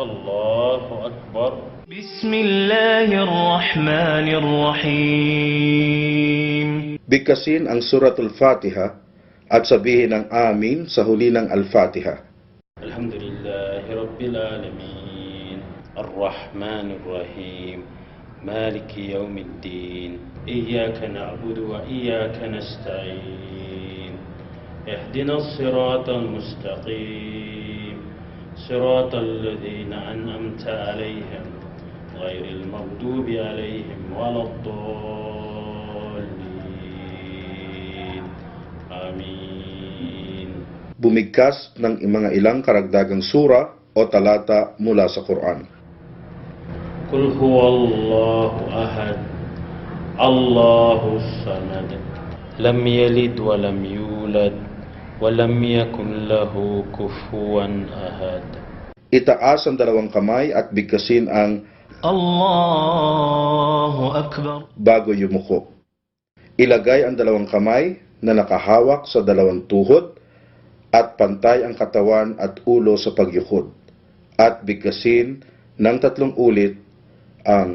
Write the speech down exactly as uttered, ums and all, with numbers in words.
Allahu Akbar. Bismillahirrahmanirrahim. Bigkasin ang Suratul Fatiha at sabihin ang Amin sa huli ng Al-Fatiha. Alhamdulillahi Rabbil Alamin. Ar-Rahmanir Rahim. Maliki Yawmiddin. Iyyaka na'budu wa iyyaka nasta'in. Ihdinas siratal mustaqim. Siratal ladzina an'amta 'alaihim ghairil maghdubi 'alaihim waladdallin. Amin. Bumigkas ng mga ilang karagdagang sura o talata mula sa Quran. Qul huwallahu ahad. Allahus samad. Lam yalid wa lam yulad wa lam yakun lahu kufuwan ahad. Itaas ang dalawang kamay at bigkasin ang Allahu Akbar. bago yumuko. Ilagay ang dalawang kamay na nakahawak sa dalawang tuhod at pantay ang katawan at ulo sa pagyukod. At bigkasin ng tatlong ulit ang